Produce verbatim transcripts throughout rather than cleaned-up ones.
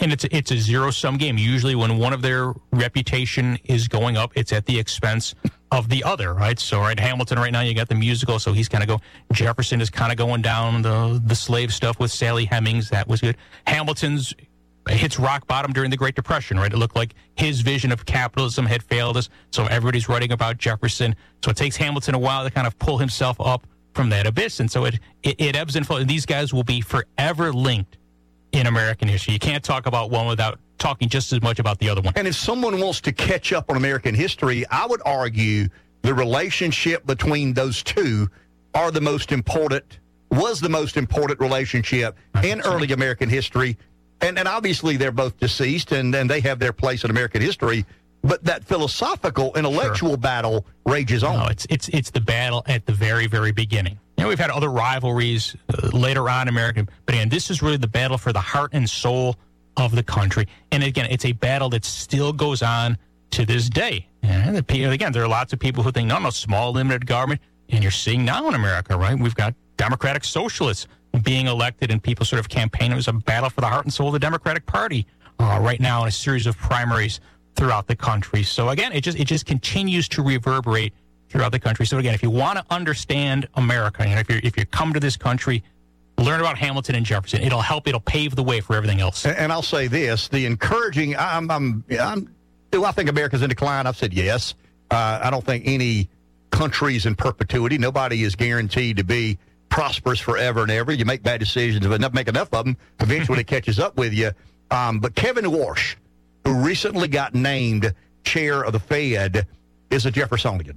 And it's a, it's a zero-sum game. Usually when one of their reputation is going up, it's at the expense of the other, right? So, right, Hamilton right now, you got the musical, so he's kind of go. Jefferson is kind of going down the, the slave stuff with Sally Hemings. That was good. Hamilton's hits rock bottom during the Great Depression, right? It looked like his vision of capitalism had failed us, so everybody's writing about Jefferson. So it takes Hamilton a while to kind of pull himself up from that abyss, and so it, it, it ebbs and flows. And these guys will be forever linked in American history. You can't talk about one without talking just as much about the other one. And if someone wants to catch up on American history, I would argue the relationship between those two are the most important, was the most important relationship in early American history. And, and obviously they're both deceased, and, and they have their place in American history. But that philosophical, intellectual sure. battle rages on. No, it's it's it's the battle at the very, very beginning. You know, we've had other rivalries uh, later on in American, but again, this is really the battle for the heart and soul of the country. And again, it's a battle that still goes on to this day. And again, there are lots of people who think, no, no, small, limited government. And you're seeing now in America, right? We've got Democratic socialists being elected, and people sort of campaign. It was a battle for the heart and soul of the Democratic Party uh, right now in a series of primaries throughout the country. So again, it just it just continues to reverberate throughout the country. So again, if you want to understand America, and if you if you come to this country, learn about Hamilton and Jefferson. It'll help. It'll pave the way for everything else. And, and I'll say this: the encouraging. I'm. I'm. I'm do I think America's in decline? I've said yes. Uh, I don't think any country's in perpetuity. Nobody is guaranteed to be prosperous forever and ever. You make bad decisions, but not make enough of them. Eventually, it catches up with you. Um, but Kevin Warsh, who recently got named chair of the Fed, is a Jeffersonian.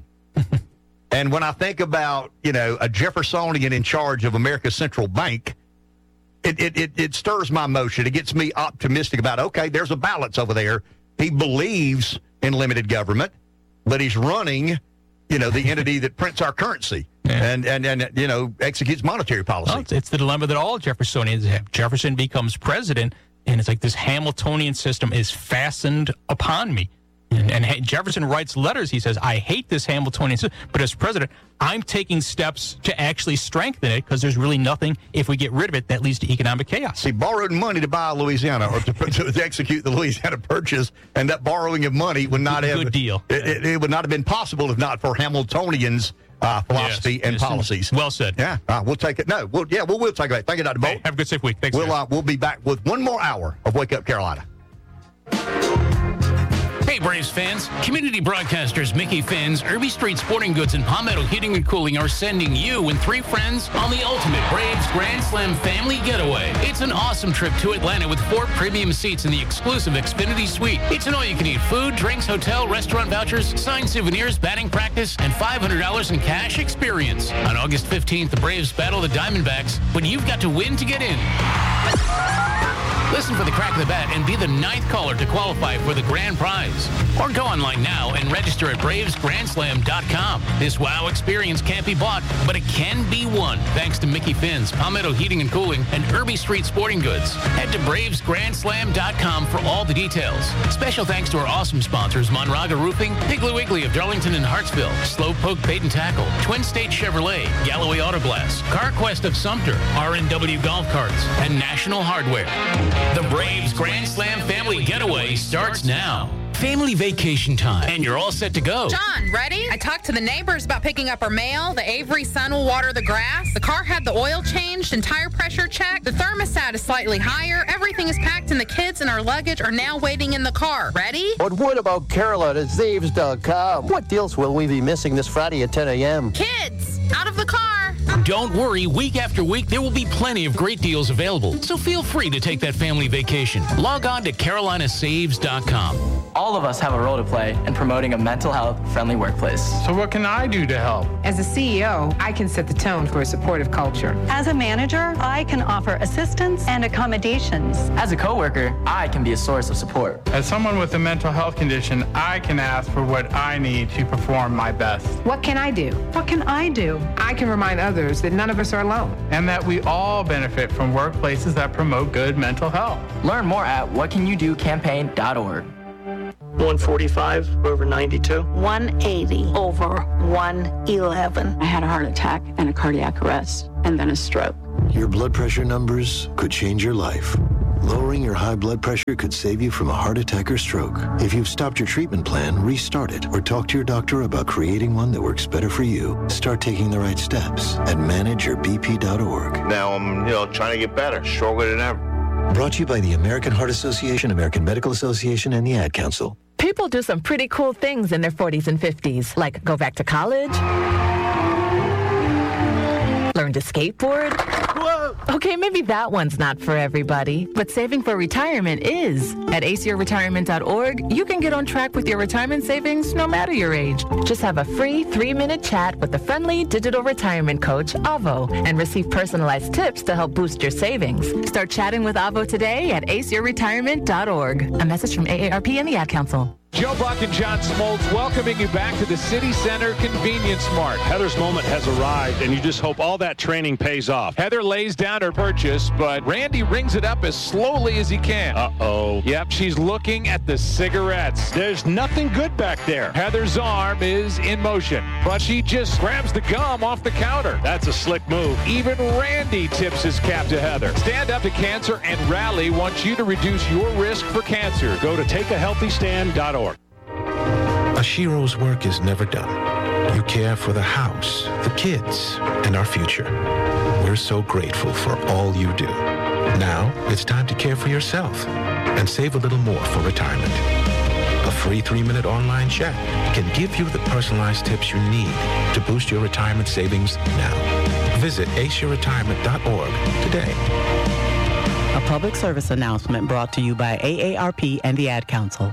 And when I think about, you know, a Jeffersonian in charge of America's central bank, it, it, it, it stirs my emotion. It gets me optimistic about, okay, there's a balance over there. He believes in limited government, but he's running, you know, the entity that prints our currency yeah. and, and, and, you know, executes monetary policy. Well, it's, it's the dilemma that all Jeffersonians have. Jefferson becomes president, and it's like this Hamiltonian system is fastened upon me. And, and Jefferson writes letters. He says, I hate this Hamiltonian system, but as president, I'm taking steps to actually strengthen it because there's really nothing, if we get rid of it, that leads to economic chaos. He borrowed money to buy Louisiana or to, to, to execute the Louisiana Purchase, and that borrowing of money would not good, have... Good deal. It, it, it would not have been possible if not for Hamiltonians' uh, philosophy yes, and yes, policies. Well said. Yeah, uh, we'll take it. No, we'll, yeah, we'll, we'll take it. Thank you, Doctor Bolt. Hey, have a good, safe week. Thanks, we'll, uh, we'll be back with one more hour of Wake Up Carolina. Hey, Braves fans. Community broadcasters Mickey Finn's, Irby Street Sporting Goods, and Palmetto Heating and Cooling are sending you and three friends on the ultimate Braves Grand Slam family getaway. It's an awesome trip to Atlanta with four premium seats in the exclusive Xfinity Suite. It's an all-you-can-eat food, drinks, hotel, restaurant vouchers, signed souvenirs, batting practice, and five hundred dollars in cash experience. On August fifteenth, the Braves battle the Diamondbacks, but you've got to win to get in. Listen for the crack of the bat and be the ninth caller to qualify for the grand prize. Or go online now and register at braves grand slam dot com. This wow experience can't be bought, but it can be won thanks to Mickey Finn's, Palmetto Heating and Cooling, and Irby Street Sporting Goods. Head to braves grand slam dot com for all the details. Special thanks to our awesome sponsors, Monraga Roofing, Piggly Wiggly of Darlington and Hartsville, Slowpoke Bait and Tackle, Twin State Chevrolet, Galloway Auto Glass, CarQuest of Sumter, R and W Golf Carts, and National Hardware. The Braves Grand Slam Family Getaway starts now. Family vacation time, and you're all set to go. John, ready? I talked to the neighbors about picking up our mail. The Avery son will water the grass. The car had the oil changed and tire pressure checked. The thermostat is slightly higher. Everything is packed, and the kids and our luggage are now waiting in the car. Ready? But what about Carolina Zaves dot com? What deals will we be missing this Friday at ten a.m.? Kids, out of the car. Don't worry, week after week, there will be plenty of great deals available. So feel free to take that family vacation. Log on to carolina saves dot com. All of us have a role to play in promoting a mental health friendly workplace. So what can I do to help? As a C E O, I can set the tone for a supportive culture. As a manager, I can offer assistance and accommodations. As a coworker, I can be a source of support. As someone with a mental health condition, I can ask for what I need to perform my best. What can I do? What can I do? I can remind others that none of us are alone. And that we all benefit from workplaces that promote good mental health. Learn more at what can you do campaign dot org. one forty-five over ninety-two. one eighty over one eleven. I had a heart attack and a cardiac arrest and then a stroke. Your blood pressure numbers could change your life. Lowering your high blood pressure could save you from a heart attack or stroke. If you've stopped your treatment plan, restart it or talk to your doctor about creating one that works better for you. Start taking the right steps at manage your b p dot org. Now I'm, you know, trying to get better, stronger than ever. Brought to you by the American Heart Association, American Medical Association, and the Ad Council. People do some pretty cool things in their forties and fifties, like go back to college, learn to skateboard. Whoa. Okay, maybe that one's not for everybody, but saving for retirement is. At a c e r retirement dot org, you can get on track with your retirement savings no matter your age. Just have a free three-minute chat with the friendly digital retirement coach, Avo, and receive personalized tips to help boost your savings. Start chatting with Avo today at a c e r retirement dot org. A message from A A R P and the Ad Council. Joe Buck and John Smoltz welcoming you back to the City Center Convenience Mart. Heather's moment has arrived, and you just hope all that training pays off. Heather lays down her purchase, but Randy rings it up as slowly as he can. Uh-oh. Yep, she's looking at the cigarettes. There's nothing good back there. Heather's arm is in motion, but she just grabs the gum off the counter. That's a slick move. Even Randy tips his cap to Heather. Stand Up to Cancer and Rally wants you to reduce your risk for cancer. Go to take a healthy stand dot org. Ashiro's work is never done. You care for the house, the kids, and our future. We're so grateful for all you do. Now, it's time to care for yourself and save a little more for retirement. A free three-minute online chat can give you the personalized tips you need to boost your retirement savings now. Visit a c e r retirement dot org today. A public service announcement brought to you by A A R P and the Ad Council.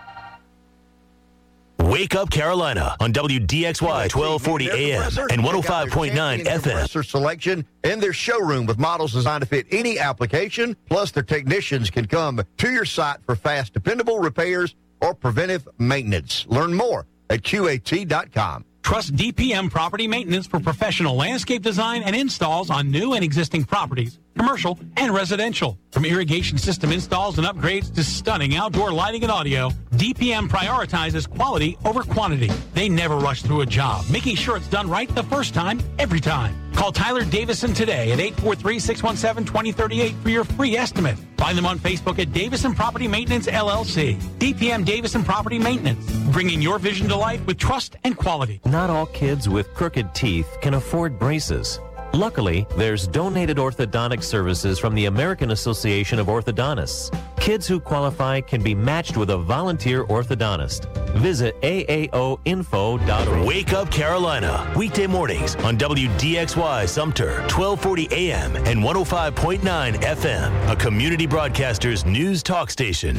Wake Up Carolina on W D X Y twelve forty A M and one oh five point nine F M. Selection in their showroom with models designed to fit any application. Plus, their technicians can come to your site for fast, dependable repairs or preventive maintenance. Learn more at Q A T dot com. Trust D P M Property Maintenance for professional landscape design and installs on new and existing properties, commercial and residential. From irrigation system installs and upgrades to stunning outdoor lighting and audio, D P M prioritizes quality over quantity. They never rush through a job, making sure it's done right the first time, every time. Call Tyler Davison today at eight four three, six one seven, two oh three eight for your free estimate. Find them on Facebook at Davison Property Maintenance, L L C. D P M Davison Property Maintenance, bringing your vision to life with trust and quality. Not all kids with crooked teeth can afford braces. Luckily, there's donated orthodontic services from the American Association of Orthodontists. Kids who qualify can be matched with a volunteer orthodontist. Visit A A O info dot org. Wake Up Carolina, weekday mornings on W D X Y Sumter, twelve forty A M and one oh five point nine F M, a Community Broadcasters News Talk station.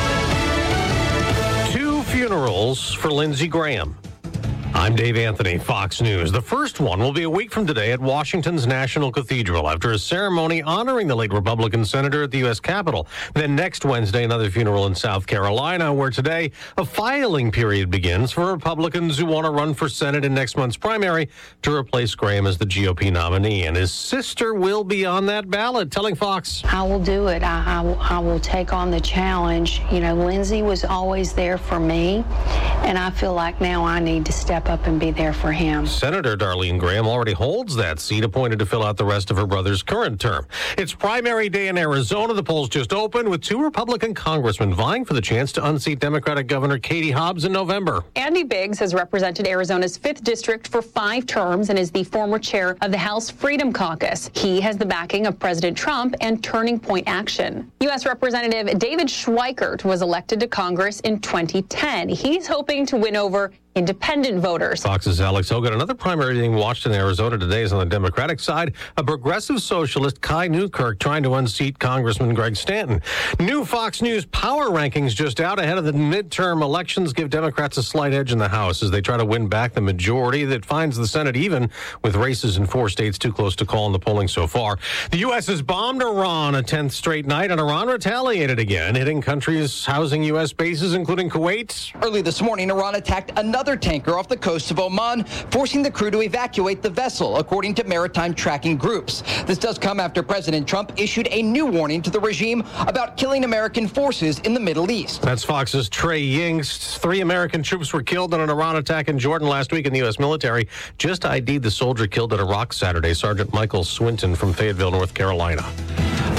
Two funerals for Lindsey Graham. I'm Dave Anthony, Fox News. The first one will be a week from today at Washington's National Cathedral after a ceremony honoring the late Republican senator at the U S Capitol. Then next Wednesday, another funeral in South Carolina, where today a filing period begins for Republicans who want to run for Senate in next month's primary to replace Graham as the G O P nominee. And his sister will be on that ballot, telling Fox, I will do it. I, I, will, I will take on the challenge. You know, Lindsey was always there for me, and I feel like now I need to step up and be there for him. Senator Darlene Graham already holds that seat, appointed to fill out the rest of her brother's current term. It's primary day in Arizona. The polls just opened with two Republican congressmen vying for the chance to unseat Democratic Governor Katie Hobbs in November. Andy Biggs has represented Arizona's fifth district for five terms and is the former chair of the House Freedom Caucus. He has the backing of President Trump and Turning Point Action. U S Representative David Schweikert was elected to Congress in twenty ten. He's hoping to win over independent voters. Fox's Alex Hogan. Another primary being watched in Arizona today is on the Democratic side. A progressive socialist, Kai Newkirk, trying to unseat Congressman Greg Stanton. New Fox News power rankings just out ahead of the midterm elections give Democrats a slight edge in the House as they try to win back the majority that finds the Senate even, with races in four states too close to call in the polling so far. The U S has bombed Iran a tenth straight night, and Iran retaliated again, hitting countries housing U S bases, including Kuwait. Early this morning, Iran attacked another tanker off the coast of Oman, forcing the crew to evacuate the vessel, according to maritime tracking groups. This does come after President Trump issued a new warning to the regime about killing American forces in the Middle East. That's Fox's Trey Yingst. Three American troops were killed in an Iran attack in Jordan last week, and the U S military just I D'd the soldier killed in Iraq Saturday, Sergeant Michael Swinton from Fayetteville, North Carolina.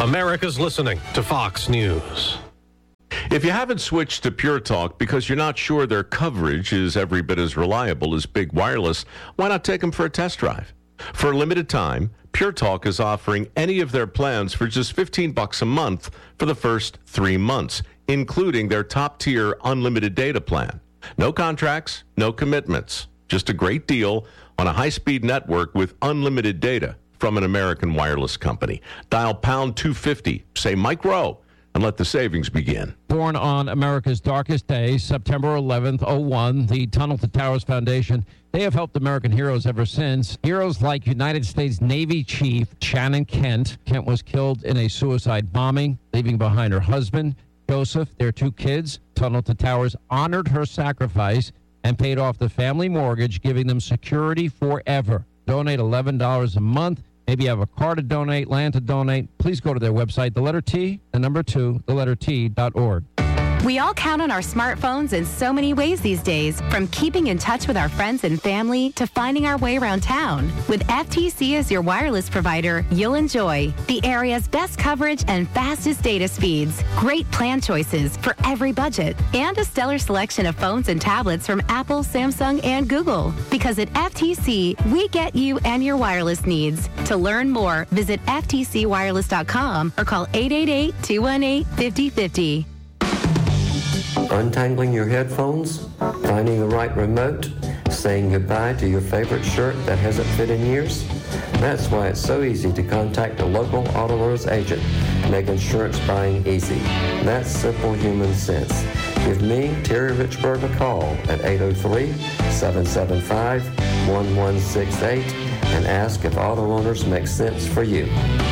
America's listening to Fox News. If you haven't switched to Pure Talk because you're not sure their coverage is every bit as reliable as Big Wireless, why not take them for a test drive? For a limited time, Pure Talk is offering any of their plans for just fifteen bucks a month for the first three months, including their top-tier unlimited data plan. No contracts, no commitments, just a great deal on a high-speed network with unlimited data from an American wireless company. Dial pound two fifty, say Mike Rowe, and let the savings begin. Born on America's darkest day, September eleventh, oh one, the Tunnel to Towers Foundation, they have helped American heroes ever since. Heroes like United States Navy Chief Shannon Kent. Kent was killed in a suicide bombing, leaving behind her husband, Joseph, their two kids. Tunnel to Towers honored her sacrifice and paid off the family mortgage, giving them security forever. Donate eleven dollars a month. Maybe you have a car to donate, land to donate. Please go to their website, the letter T, the number two, the letter T dot org. We all count on our smartphones in so many ways these days, from keeping in touch with our friends and family to finding our way around town. With F T C as your wireless provider, you'll enjoy the area's best coverage and fastest data speeds, great plan choices for every budget, and a stellar selection of phones and tablets from Apple, Samsung, and Google. Because at F T C, we get you and your wireless needs. To learn more, visit F T C wireless dot com or call eight eight eight, two one eight, five oh five oh. Untangling your headphones, finding the right remote, saying goodbye to your favorite shirt that hasn't fit in years? That's why it's so easy to contact a local Auto Owners agent, make insurance buying easy. That's simple human sense. Give me, Terry Richburg, a call at eight oh three, seven seven five, one one six eight and ask if Auto Owners makes sense for you.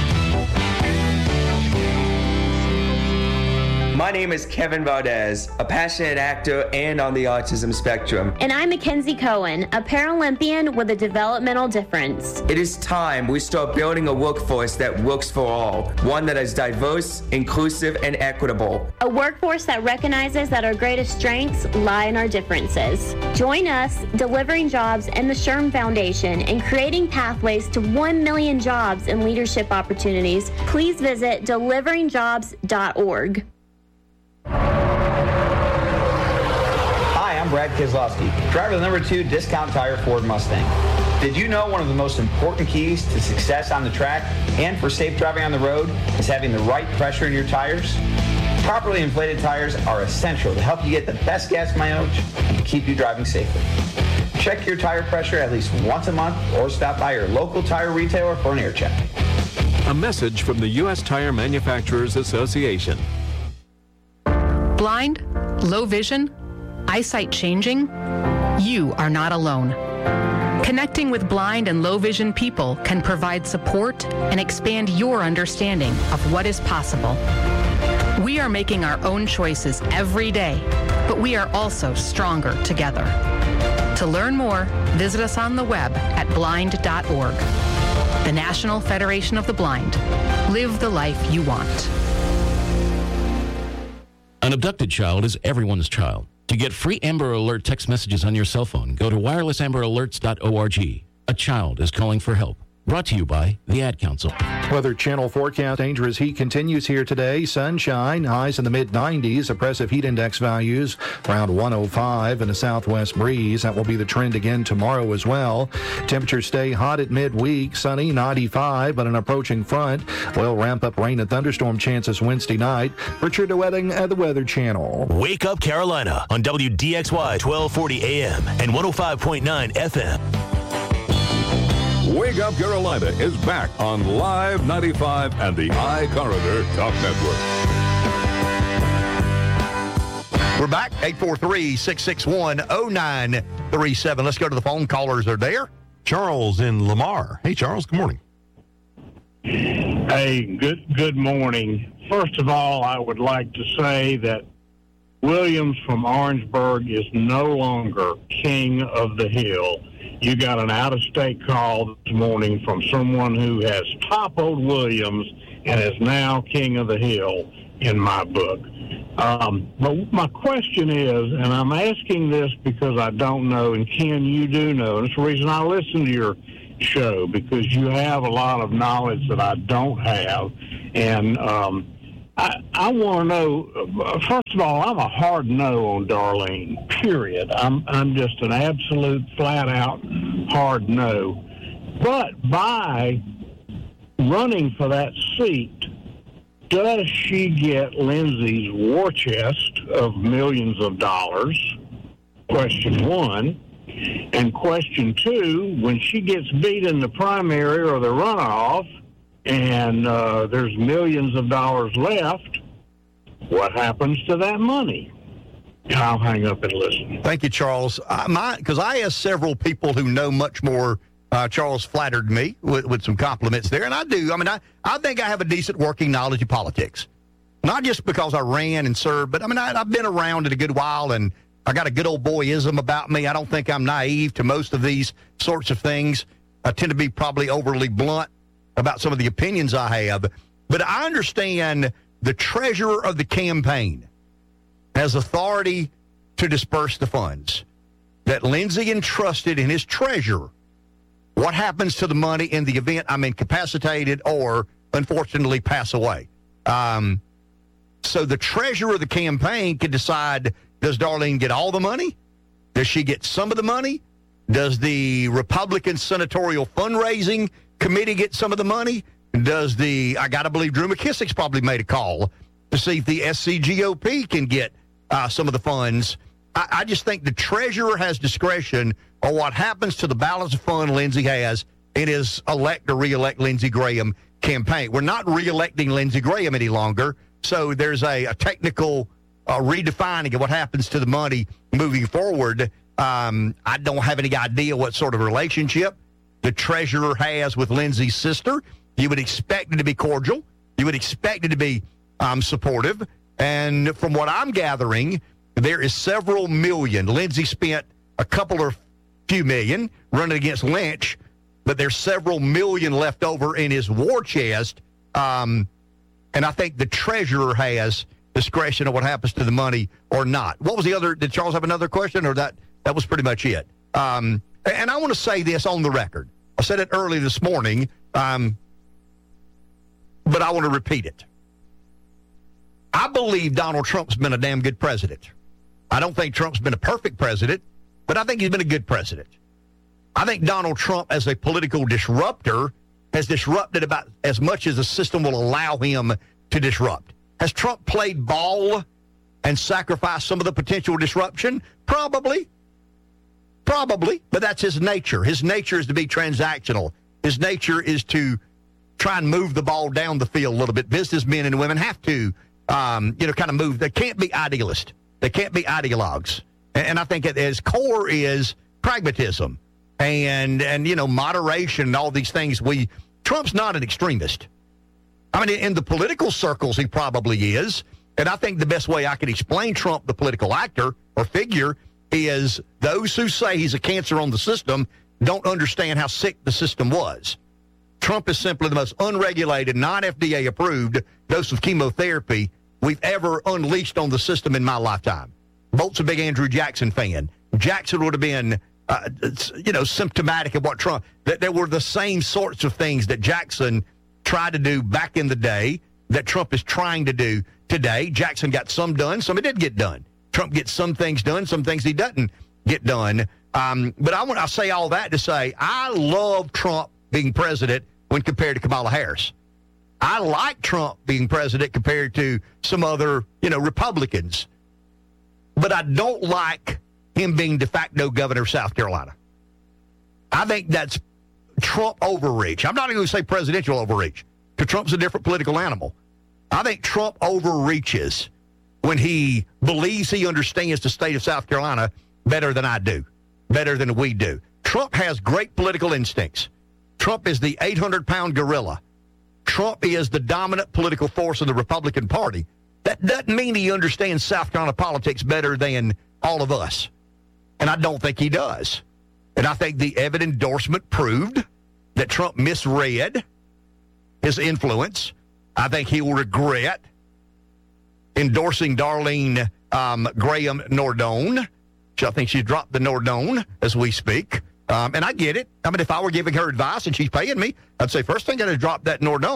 My name is Kevin Valdez, a passionate actor and on the autism spectrum. And I'm Mackenzie Cohen, a Paralympian with a developmental difference. It is time we start building a workforce that works for all, one that is diverse, inclusive, and equitable. A workforce that recognizes that our greatest strengths lie in our differences. Join us, Delivering Jobs and the Sherm Foundation, in creating pathways to one million jobs and leadership opportunities. Please visit delivering jobs dot org. Hi, I'm Brad Keselowski, driver of the number two Discount Tire Ford Mustang. Did you know one of the most important keys to success on the track and for safe driving on the road is having the right pressure in your tires? Properly inflated tires are essential to help you get the best gas mileage and keep you driving safely. Check your tire pressure at least once a month or stop by your local tire retailer for an air check. A message from the U S Tire Manufacturers Association. Blind, low vision, eyesight changing? You are not alone. Connecting with blind and low vision people can provide support and expand your understanding of what is possible. We are making our own choices every day, but we are also stronger together. To learn more, visit us on the web at blind dot org. The National Federation of the Blind. Live the life you want. An abducted child is everyone's child. To get free Amber Alert text messages on your cell phone, go to wireless amber alerts dot org. A child is calling for help. Brought to you by the Ad Council. Weather Channel forecast. Dangerous heat continues here today. Sunshine, highs in the mid nineties. Oppressive heat index values around one oh five and a southwest breeze. That will be the trend again tomorrow as well. Temperatures stay hot at midweek. Sunny, ninety-five, but an approaching front will ramp up rain and thunderstorm chances Wednesday night. Richard DeWetting at the Weather Channel. Wake Up Carolina on W D X Y twelve forty A M and one oh five point nine F M. Wake Up Carolina is back on Live ninety-five and the iCorridor Talk Network. We're back, eight four three, six six one, oh nine three seven. Let's go to the phone. Callers are there. Charles in Lamar. Hey, Charles, good morning. Hey, good good morning. First of all, I would like to say that Williams from Orangeburg is no longer king of the hill. You got an out-of-state call this morning from someone who has toppled Williams and is now king of the hill in my book. Um, but my question is, and I'm asking this because I don't know, and Ken, you do know, and it's the reason I listen to your show, because you have a lot of knowledge that I don't have, And um, I, I want to know, first of all, I'm a hard no on Darlene, period. I'm, I'm just an absolute flat-out hard no. But by running for that seat, does she get Lindsey's war chest of millions of dollars? Question one. And question two, when she gets beat in the primary or the runoff and uh, there's millions of dollars left, what happens to that money? I'll hang up and listen. Thank you, Charles. Because I asked several people who know much more. Uh, Charles flattered me with, with some compliments there, and I do. I mean, I, I think I have a decent working knowledge of politics. Not just because I ran and served, but I mean, I, I've been around it a good while, and I got a good old boyism about me. I don't think I'm naive to most of these sorts of things. I tend to be probably overly blunt about some of the opinions I have. But I understand the treasurer of the campaign has authority to disperse the funds that Lindsey entrusted in his treasurer. What happens to the money in the event I'm incapacitated or, unfortunately, pass away? Um, so the treasurer of the campaign can decide, does Darlene get all the money? Does she get some of the money? Does the Republican Senatorial Fundraising Committee get some of the money? Does the, I got to believe Drew McKissick's probably made a call to see if the S C G O P can get uh, some of the funds. I, I just think the treasurer has discretion on what happens to the balance of fund Lindsey has in his elect or re-elect Lindsey Graham campaign. We're not re-electing Lindsey Graham any longer, so there's a, a technical uh, redefining of what happens to the money moving forward. Um, I don't have any idea what sort of relationship the treasurer has with Lindsey's sister. You would expect it to be cordial. You would expect it to be um, supportive. And from what I'm gathering, there is several million. Lindsey spent a couple or few million running against Lynch, but there's several million left over in his war chest. Um, and I think the treasurer has discretion on what happens to the money or not. What was the other? Did Charles have another question, or that that was pretty much it? Um, and I want to say this on the record. I said it early this morning, um, but I want to repeat it. I believe Donald Trump's been a damn good president. I don't think Trump's been a perfect president, but I think he's been a good president. I think Donald Trump, as a political disruptor, has disrupted about as much as the system will allow him to disrupt. Has Trump played ball and sacrificed some of the potential disruption? Probably. Probably, but that's his nature. His nature is to be transactional. His nature is to try and move the ball down the field a little bit. Businessmen and women have to, um, you know, kind of move. They can't be idealists. They can't be ideologues. And, and I think at its core is pragmatism and, and, you know, moderation and all these things. We Trump's not an extremist. I mean, in the political circles, he probably is. And I think the best way I could explain Trump, the political actor or figure, is those who say he's a cancer on the system don't understand how sick the system was. Trump is simply the most unregulated, non-F D A approved dose of chemotherapy we've ever unleashed on the system in my lifetime. Bolt's a big Andrew Jackson fan. Jackson would have been, uh, you know, symptomatic of what Trump, that there were the same sorts of things that Jackson tried to do back in the day that Trump is trying to do today. Jackson got some done, some it did get done. Trump gets some things done, some things he doesn't get done. Um, but I want to say all that to say I love Trump being president when compared to Kamala Harris. I like Trump being president compared to some other, you know, Republicans. But I don't like him being de facto governor of South Carolina. I think that's Trump overreach. I'm not even going to say presidential overreach, because Trump's a different political animal. I think Trump overreaches when he believes he understands the state of South Carolina better than I do, better than we do. Trump has great political instincts. Trump is the eight hundred pound gorilla. Trump is the dominant political force of the Republican Party. That doesn't mean he understands South Carolina politics better than all of us. And I don't think he does. And I think the Evan endorsement proved that Trump misread his influence. I think he will regret endorsing Darlene um, Graham Nordone. I think she's dropped the Nordone as we speak. Um, and I get it. I mean, if I were giving her advice and she's paying me, I'd say, first thing, I got to drop that Nordone.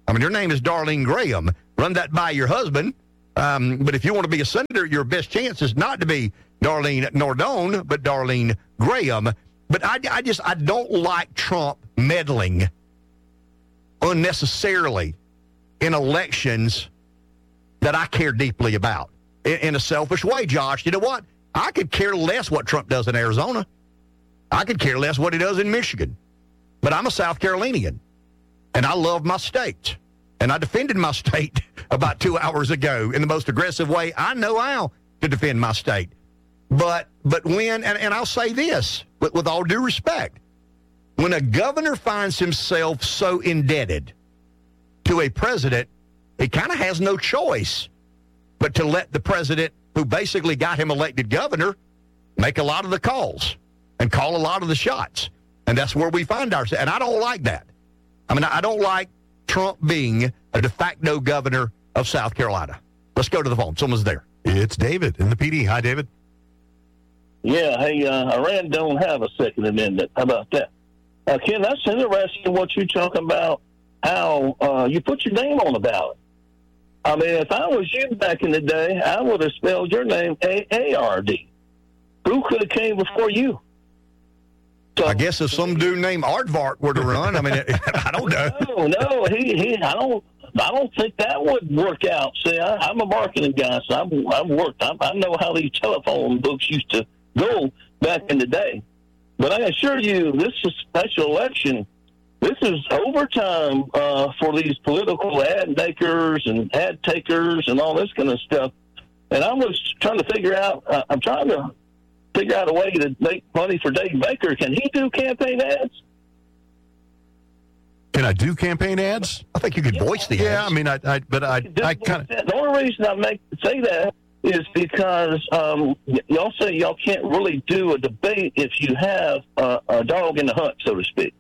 I mean, your name is Darlene Graham. Run that by your husband. Um, but if you want to be a senator, your best chance is not to be Darlene Nardone, but Darlene Graham. But I, I just, I don't like Trump meddling unnecessarily in elections that I care deeply about in, in a selfish way, Josh. You know what? I could care less what Trump does in Arizona. I could care less what he does in Michigan. But I'm a South Carolinian, and I love my state. And I defended my state about two hours ago in the most aggressive way I know how to defend my state. But but when, and, and I'll say this, with, with all due respect, when a governor finds himself so indebted to a president, he kind of has no choice but to let the president who basically got him elected governor make a lot of the calls and call a lot of the shots. And that's where we find ourselves. And I don't like that. I mean, I don't like Trump being a de facto governor of South Carolina. Let's go to the phone. Someone's there. It's David in the P D. Hi, David. Yeah, hey, uh, Iran don't have a Second Amendment. How about that? Uh, Ken, that's interesting what you're talking about, how uh, you put your name on the ballot. I mean, if I was you back in the day, I would have spelled your name A R D. Who could have came before you? So, I guess if some dude named Aardvark were to run, I mean, I don't know. No, no, he, he, I don't, I don't think that would work out. See, I, I'm a marketing guy, so I've, I've worked. I, I know how these telephone books used to go back in the day. But I assure you, this is a special election. This is overtime uh, for these political ad makers and ad takers and all this kind of stuff. And I was trying to figure out, uh, I'm trying to figure out a way to make money for Dave Baker. Can he do campaign ads? Can I do campaign ads? I think you could voice the ads. Yeah, I mean, I, I but I, I kind of. The only reason I make say that is because um, y- y'all say y'all can't really do a debate if you have uh, a dog in the hunt, so to speak.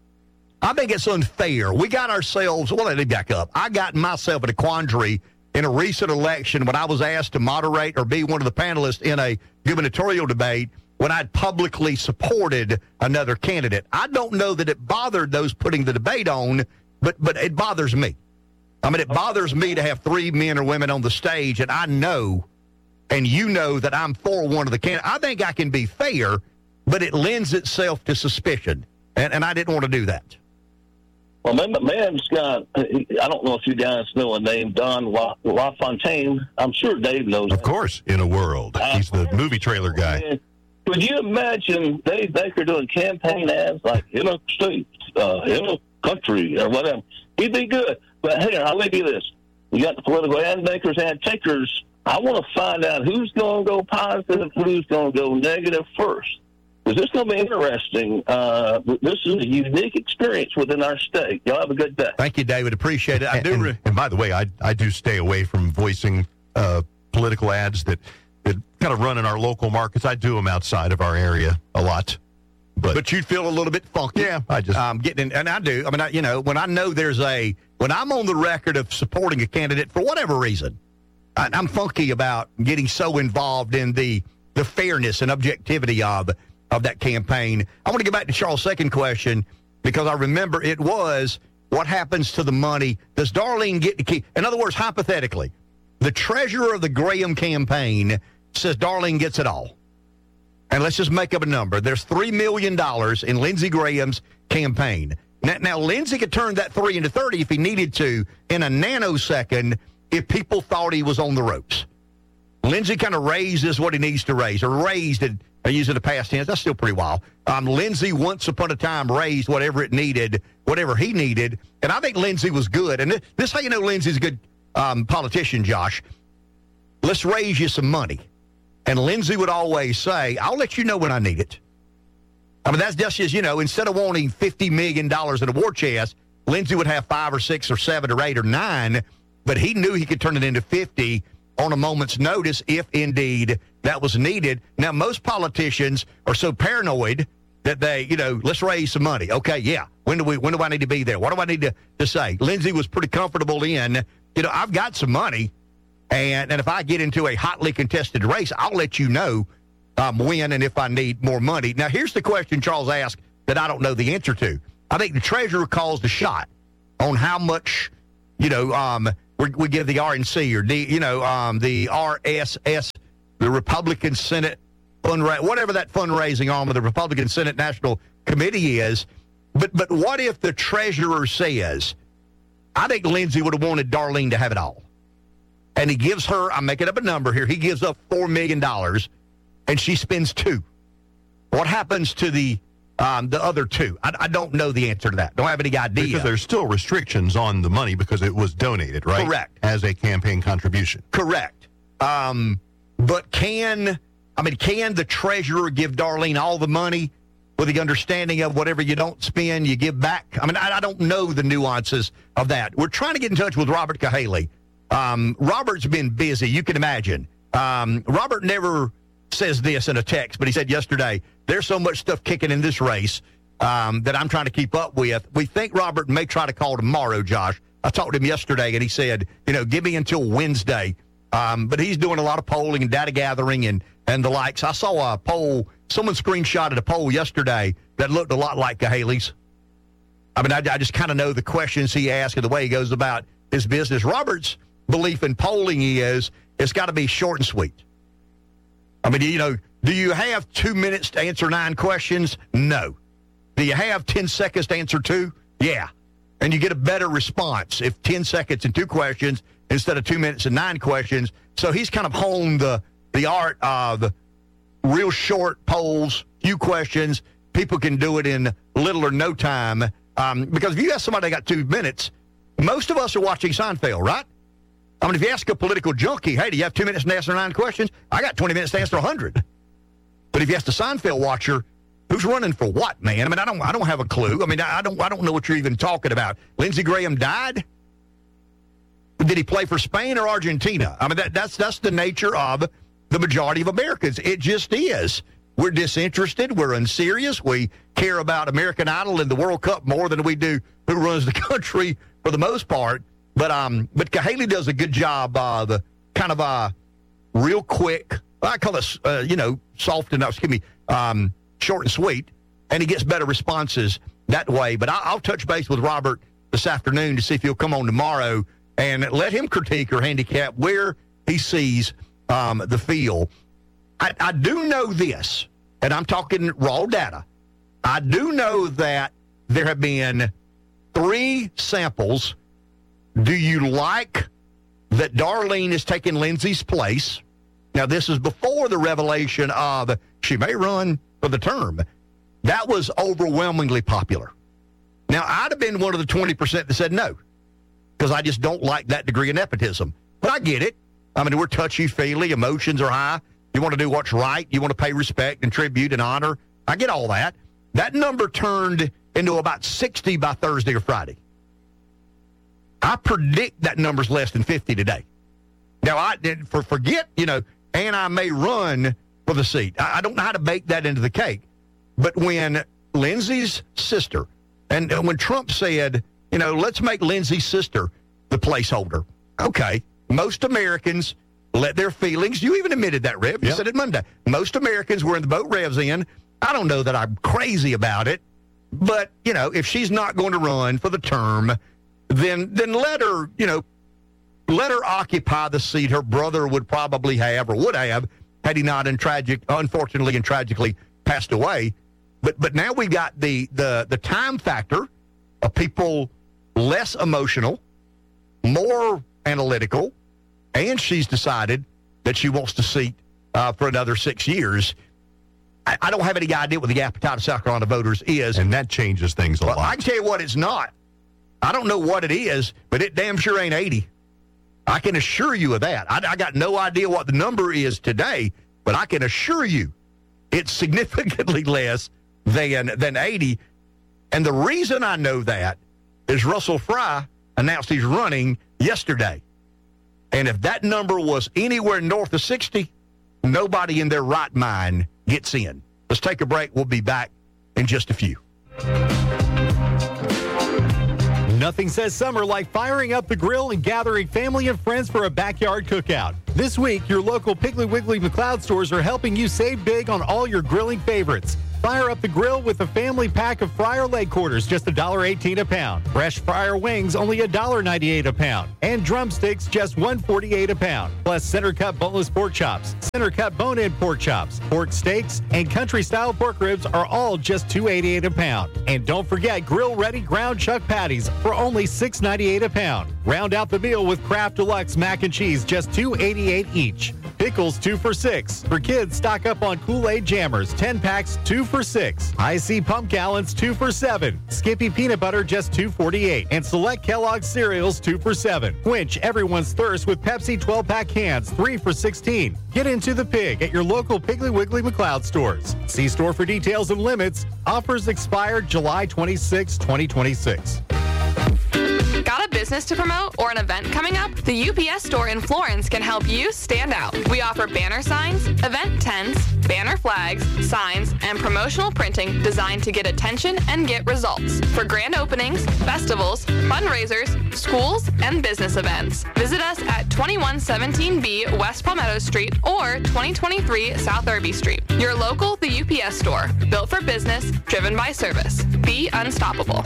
I think it's unfair. We got ourselves, well, let me back up. I got myself in a quandary in a recent election when I was asked to moderate or be one of the panelists in a gubernatorial debate when I'd publicly supported another candidate. I don't know that it bothered those putting the debate on, but but it bothers me. I mean, it bothers me to have three men or women on the stage, and I know, and you know, that I'm for one of the candidates. I think I can be fair, but it lends itself to suspicion, and, and I didn't want to do that. Well, man, man's got, I don't know if you guys know a name, Don La, LaFontaine. I'm sure Dave knows. Of course, In a World. He's the movie trailer guy. Could you imagine Dave Baker doing campaign ads like in a state, uh, in a country, or whatever? He'd be good. But here, I'll leave you this. You got the political ad makers, ad takers. I want to find out who's going to go positive, who's going to go negative first. Because this is going to be interesting. Uh, this is a unique experience within our state. Y'all have a good day. Thank you, David. Appreciate it. I and, do. And, Re- and by the way, I I do stay away from voicing uh, political ads that, that kind of run in our local markets. I do them outside of our area a lot. But, but you'd feel a little bit funky. Yeah, I just um, getting in, and I do. I mean, I, you know, when I know there's a when I'm on the record of supporting a candidate for whatever reason, I, I'm funky about getting so involved in the the fairness and objectivity of. of that campaign. I want to get back to Charles' second question because I remember it was what happens to the money? Does Darlene get to keep? In other words, hypothetically, the treasurer of the Graham campaign says Darlene gets it all. And let's just make up a number. There's three million dollars in Lindsey Graham's campaign. Now, now, Lindsey could turn that three into thirty if he needed to in a nanosecond if people thought he was on the ropes. Lindsey kind of raises what he needs to raise, or raised it. I use it in the past tense. That's still pretty wild. Um, Lindsey, once upon a time, raised whatever it needed, whatever he needed. And I think Lindsey was good. And this, this is how you know Lindsey's a good um, politician, Josh. Let's raise you some money. And Lindsey would always say, I'll let you know when I need it. I mean, that's just as, you know, instead of wanting fifty million dollars in a war chest, Lindsey would have five or six or seven or eight or nine. But he knew he could turn it into fifty on a moment's notice if indeed that was needed. Now, most politicians are so paranoid that they, you know, let's raise some money. Okay, yeah. When do we? When do I need to be there? What do I need to, to say? Lindsey was pretty comfortable in, you know, I've got some money, and, and if I get into a hotly contested race, I'll let you know um, when and if I need more money. Now, here's the question Charles asked that I don't know the answer to. I think the treasurer calls the shot on how much you know, um, we, we give the R N C or D, you know, um, the R S S, the Republican Senate fundraising, whatever that fundraising arm of the Republican Senate National Committee is. But but what if the treasurer says, I think Lindsey would have wanted Darlene to have it all. And he gives her, I'm making up a number here, he gives up four million dollars, and she spends two. What happens to the um, the other two? I, I don't know the answer to that. Don't have any idea. Because there's still restrictions on the money because it was donated, right? Correct. As a campaign contribution. Correct. Um, but can, I mean, can the treasurer give Darlene all the money with the understanding of whatever you don't spend, you give back? I mean, I, I don't know the nuances of that. We're trying to get in touch with Robert Cahaly. Um, Robert's been busy, you can imagine. Um, Robert never says this in a text, but he said yesterday, there's so much stuff kicking in this race um, that I'm trying to keep up with. We think Robert may try to call tomorrow, Josh. I talked to him yesterday, and he said, you know, give me until Wednesday. Um, but he's doing a lot of polling and data gathering and, and the likes. I saw a poll, someone screenshotted a poll yesterday that looked a lot like Cahaly's. I mean, I, I just kind of know the questions he asks and the way he goes about his business. Robert's belief in polling is it's got to be short and sweet. I mean, you know, do you have two minutes to answer nine questions? No. Do you have ten seconds to answer two? Yeah. And you get a better response if ten seconds and two questions instead of two minutes and nine questions. So he's kind of honed the, the art of real short polls, few questions. People can do it in little or no time. Um, because if you ask somebody that got two minutes, most of us are watching Seinfeld, right? I mean, if you ask a political junkie, hey, do you have two minutes to answer nine questions? I got twenty minutes to answer one hundred. But if you ask the Seinfeld watcher, who's running for what, man? I mean, I don't I don't have a clue. I mean, I don't I don't know what you're even talking about. Lindsey Graham died? Did he play for Spain or Argentina? I mean, that, that's that's the nature of the majority of Americans. It just is. We're disinterested. We're unserious. We care about American Idol and the World Cup more than we do who runs the country for the most part. But um, but Cahaly does a good job of uh, kind of uh, real quick. I call it, uh, you know, soft enough, excuse me, um, short and sweet. And he gets better responses that way. But I, I'll touch base with Robert this afternoon to see if he'll come on tomorrow and let him critique or handicap where he sees um, the field. I, I do know this, and I'm talking raw data. I do know that there have been three samples. Do you like that Darlene is taking Lindsey's place? Now, this is before the revelation of she may run for the term. That was overwhelmingly popular. Now, I'd have been one of the twenty percent that said no, because I just don't like that degree of nepotism. But I get it. I mean, we're touchy-feely. Emotions are high. You want to do what's right. You want to pay respect and tribute and honor. I get all that. That number turned into about sixty by Thursday or Friday. I predict that number's less than fifty today. Now, I did for forget, you know, and I may run for the seat. I, I don't know how to bake that into the cake. But when Lindsey's sister, and when Trump said, you know, let's make Lindsey's sister the placeholder. Okay, most Americans let their feelings, you even admitted that, Rev. You yep. said it Monday. Most Americans were in the boat Rev's in. I don't know that I'm crazy about it, but, you know, if she's not going to run for the term, then then let her, you know, let her occupy the seat her brother would probably have or would have had he not in tragic, unfortunately and tragically passed away. But but now we got the the the time factor of people less emotional, more analytical, and she's decided that she wants to seat uh, for another six years. I, I don't have any idea what the appetite of South Carolina voters is. And that changes things a well, lot. I can tell you what it's not. I don't know what it is, but it damn sure ain't eighty. I can assure you of that. I, I got no idea what the number is today, but I can assure you it's significantly less than, than eighty. And the reason I know that is Russell Fry announced he's running yesterday. And if that number was anywhere north of sixty, nobody in their right mind gets in. Let's take a break. We'll be back in just a few. Nothing says summer like firing up the grill and gathering family and friends for a backyard cookout. This week, your local Piggly Wiggly McLeod stores are helping you save big on all your grilling favorites. Fire up the grill with a family pack of fryer leg quarters, just one dollar eighteen a pound. Fresh fryer wings, only one dollar ninety-eight a pound. And drumsticks, just one dollar forty-eight a pound. Plus center cut boneless pork chops, center cut bone-in pork chops, pork steaks, and country-style pork ribs are all just two dollars eighty-eight a pound. And don't forget grill-ready ground chuck patties for only six dollars ninety-eight a pound. Round out the meal with Kraft Deluxe mac and cheese, just two dollars eighty-eight each. Pickles, two for six. For kids, stock up on Kool-Aid Jammers, ten packs, two for six. I C Pump Gallons, two for seven. Skippy Peanut Butter, just two dollars forty-eight. And select Kellogg's cereals, two for seven. Quench everyone's thirst with Pepsi twelve-pack cans, three for sixteen. Get into the pig at your local Piggly Wiggly McLeod stores. See store for details and limits. Offers expire July twenty-sixth, twenty twenty-six. Got a business to promote or an event coming up? The U P S store in Florence can help you stand out. We offer banner signs, event tents, banner flags, signs, and promotional printing designed to get attention and get results for grand openings, festivals, fundraisers, schools, and business events. Visit us at twenty-one seventeen B West Palmetto Street or twenty twenty-three South Irby Street. Your local The U P S store, built for business, driven by service. Be unstoppable.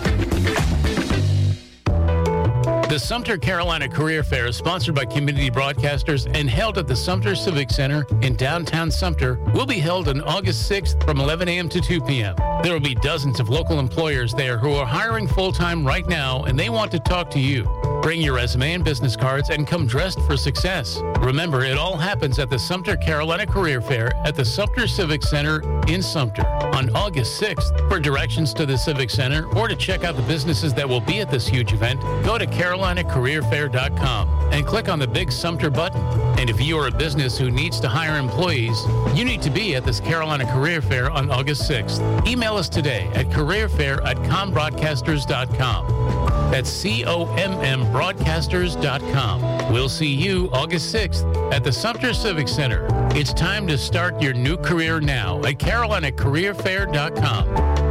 The Sumter Carolina Career Fair is sponsored by Community Broadcasters and held at the Sumter Civic Center in downtown Sumter. Will be held on August sixth from eleven a.m. to two p.m. There will be dozens of local employers there who are hiring full-time right now, and they want to talk to you. Bring your resume and business cards and come dressed for success. Remember, it all happens at the Sumter Carolina Career Fair at the Sumter Civic Center in Sumter on August sixth. For directions to the Civic Center or to check out the businesses that will be at this huge event, go to carolina career fair dot com and click on the big Sumter button. And if you are a business who needs to hire employees, you need to be at this Carolina Career Fair on August sixth. Email us today at careerfair at com broadcasters dot com. That's C O M M broadcasters dot com. We'll see you August sixth at the Sumter Civic Center. It's time to start your new career now at carolina career fair dot com.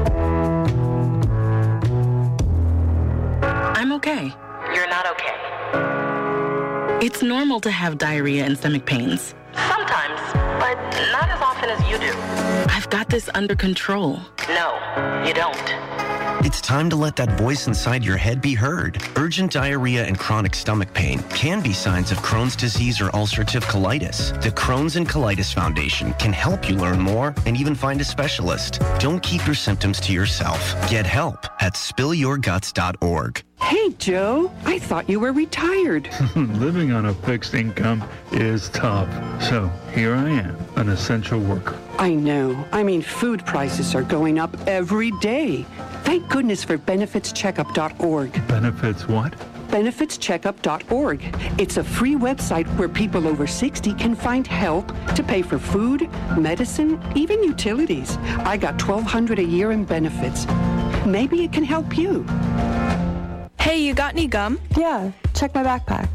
I'm okay. You're not okay. It's normal to have diarrhea and stomach pains. Sometimes, but not as often as you do. I've got this under control. No, you don't. It's time to let that voice inside your head be heard. Urgent diarrhea and chronic stomach pain can be signs of Crohn's disease or ulcerative colitis. The Crohn's and Colitis Foundation can help you learn more and even find a specialist. Don't keep your symptoms to yourself. Get help at spill your guts dot org. Hey, Joe, I thought you were retired. Living on a fixed income is tough. So here I am, an essential worker. I know. I mean, food prices are going up every day. Thank goodness for benefits checkup dot org. Benefits what? benefits checkup dot org. It's a free website where people over sixty can find help to pay for food, medicine, even utilities. I got twelve hundred dollars a year in benefits. Maybe it can help you. Hey, you got any gum? Yeah, check my backpack.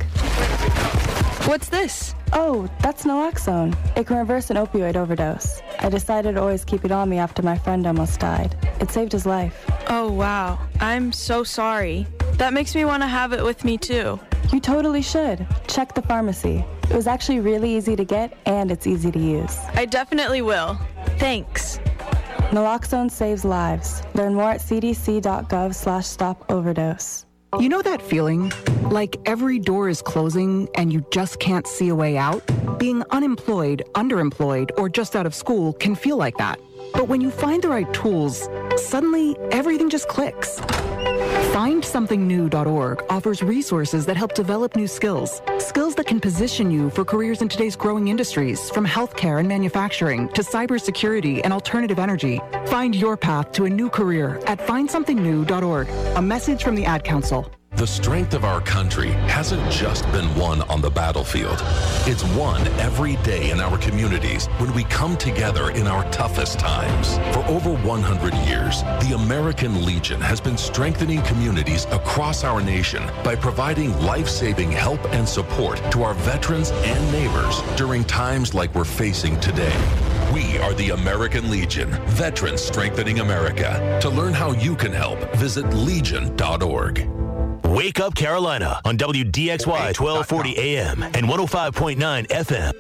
What's this? Oh, that's naloxone. It can reverse an opioid overdose. I decided to always keep it on me after my friend almost died. It saved his life. Oh, wow. I'm so sorry. That makes me want to have it with me, too. You totally should. Check the pharmacy. It was actually really easy to get, and it's easy to use. I definitely will. Thanks. Naloxone saves lives. Learn more at c d c dot gov slash stop overdose. You know that feeling? Like every door is closing and you just can't see a way out? Being unemployed, underemployed, or just out of school can feel like that. But when you find the right tools, suddenly everything just clicks. find something new dot org offers resources that help develop new skills. Skills that can position you for careers in today's growing industries, from healthcare and manufacturing to cybersecurity and alternative energy. Find your path to a new career at find something new dot org. A message from the Ad Council. The strength of our country hasn't just been won on the battlefield. It's won every day in our communities when we come together in our toughest times. For over one hundred years, the American Legion has been strengthening communities across our nation by providing life-saving help and support to our veterans and neighbors during times like we're facing today. We are the American Legion, Veterans Strengthening America. To learn how you can help, visit legion dot org. Wake Up Carolina on W D X Y twelve forty A M and one oh five point nine F M.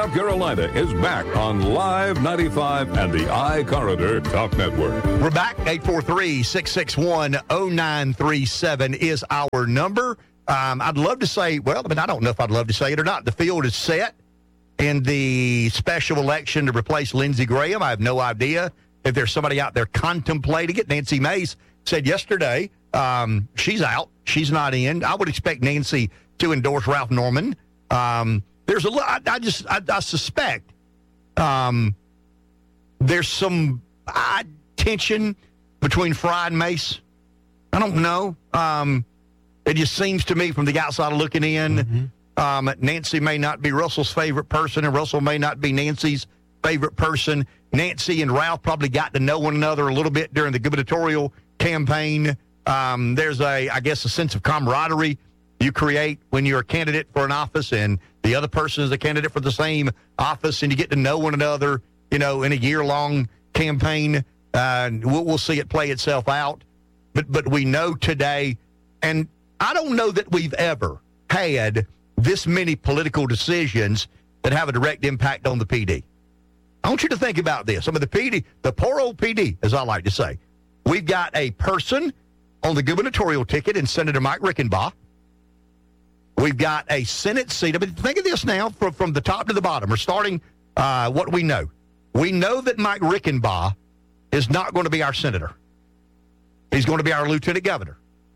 South Carolina is back on Live ninety-five and the iCorridor Talk Network. We're back. eight four three, six six one, zero nine three seven is our number. Um, I'd love to say, well, I mean, I don't know if I'd love to say it or not. The field is set in the special election to replace Lindsey Graham. I have no idea if there's somebody out there contemplating it. Nancy Mace said yesterday um, she's out. She's not in. I would expect Nancy to endorse Ralph Norman. Um, there's a lot. I, I just, I, I suspect um, there's some uh, tension between Fry and Mace. I don't know. Um, it just seems to me from the outside looking in, mm-hmm. um, Nancy may not be Russell's favorite person, and Russell may not be Nancy's favorite person. Nancy and Ralph probably got to know one another a little bit during the gubernatorial campaign. Um, there's a, I guess, a sense of camaraderie you create when you're a candidate for an office and the other person is a candidate for the same office, and you get to know one another, you know, in a year-long campaign. Uh, we'll, we'll see it play itself out. But but we know today, and I don't know that we've ever had this many political decisions that have a direct impact on the P D. I want you to think about this. I mean, the P D, the poor old P D, as I like to say. We've got a person on the gubernatorial ticket in Senator Mike Rickenbaugh. We've got a Senate seat. I mean, think of this now from, from the top to the bottom. We're starting uh, what we know. We know that Mike Rickenbaugh is not going to be our senator. He's going to be our lieutenant governor.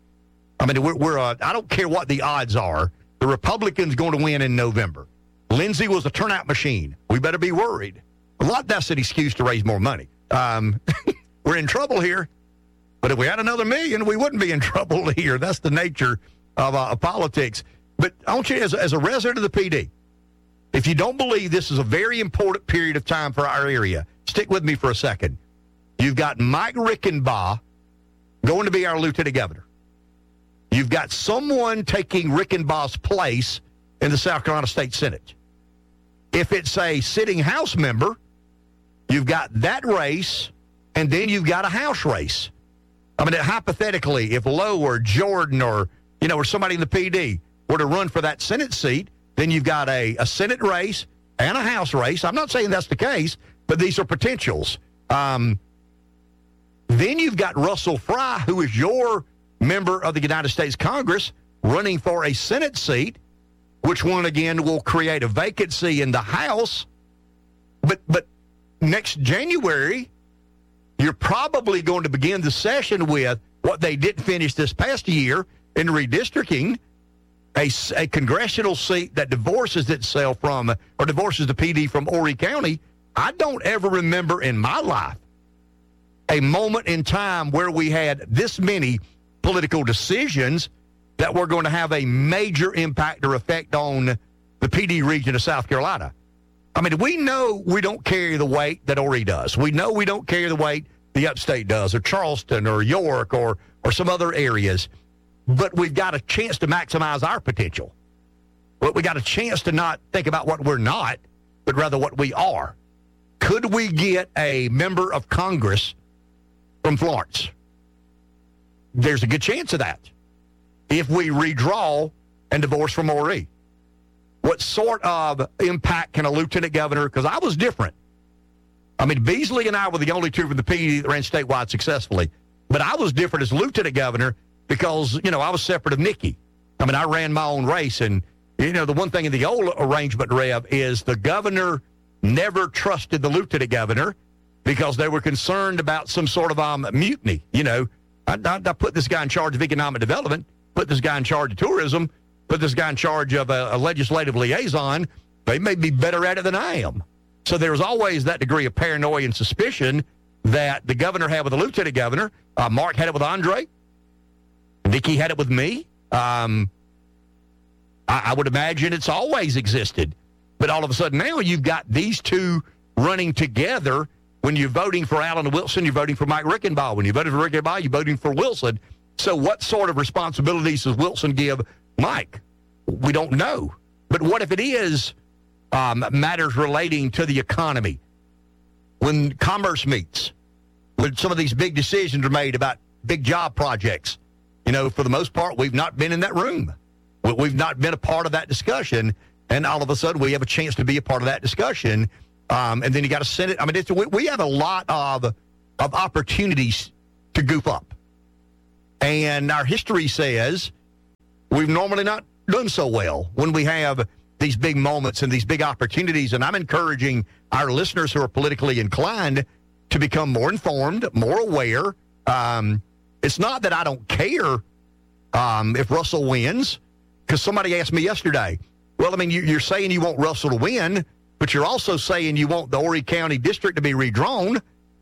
I mean, we're, we're uh, I don't care what the odds are. The Republicans going to win in November. Lindsey was a turnout machine. We better be worried. A lot that's an excuse to raise more money. Um, we're in trouble here. But if we had another million, we wouldn't be in trouble here. That's the nature of, uh, of politics. But I want you, as a, as a resident of the P D, if you don't believe this is a very important period of time for our area, stick with me for a second. You've got Mike Rickenbaugh going to be our lieutenant governor. You've got someone taking Rickenbaugh's place in the South Carolina State Senate. If it's a sitting House member, you've got that race, and then you've got a House race. I mean, hypothetically, if Lowe or Jordan or, you know, or somebody in the P D were to run for that Senate seat, then you've got a, a Senate race and a House race. I'm not saying that's the case, but these are potentials. Um, then you've got Russell Fry, who is your member of the United States Congress, running for a Senate seat, which one, again, will create a vacancy in the House. But but next January, you're probably going to begin the session with what they didn't finish this past year in redistricting, a, a congressional seat that divorces itself from, or divorces the P D from Horry County. I don't ever remember in my life a moment in time where we had this many political decisions that were going to have a major impact or effect on the P D region of South Carolina. I mean, we know we don't carry the weight that Horry does. We know we don't carry the weight the upstate does, or Charleston, or York, or or some other areas. But we've got a chance to maximize our potential. But we got a chance to not think about what we're not, but rather what we are. Could we get a member of Congress from Florence? There's a good chance of that. If we redraw and divorce from Horry, what sort of impact can a lieutenant governor, because I was different. I mean, Beasley and I were the only two from the P D that ran statewide successfully. But I was different as lieutenant governor because, you know, I was separate of Nikki. I mean, I ran my own race. And, you know, the one thing in the old arrangement, Rev, is the governor never trusted the lieutenant governor because they were concerned about some sort of um, mutiny. You know, I, I, I put this guy in charge of economic development, put this guy in charge of tourism, put this guy in charge of a, a legislative liaison. They may be better at it than I am. So there was always that degree of paranoia and suspicion that the governor had with the lieutenant governor. Uh, Mark had it with Andre. Nikki had it with me. Um, I, I would imagine it's always existed. But all of a sudden now you've got these two running together. When you're voting for Alan Wilson, you're voting for Mike Rickenbaugh. When you're voting for Rickenbaugh, you're voting for Wilson. So what sort of responsibilities does Wilson give Mike? We don't know. But what if it is um, matters relating to the economy? When commerce meets, when some of these big decisions are made about big job projects, you know, for the most part, we've not been in that room. We've not been a part of that discussion. And all of a sudden, we have a chance to be a part of that discussion. Um, and then you got to send it. I mean, it's, we, we have a lot of, of opportunities to goof up. And our history says we've normally not done so well when we have these big moments and these big opportunities. And I'm encouraging our listeners who are politically inclined to become more informed, more aware. Um, it's not that I don't care um, if Russell wins, because somebody asked me yesterday, well, I mean, you, you're saying you want Russell to win, but you're also saying you want the Horry County District to be redrawn.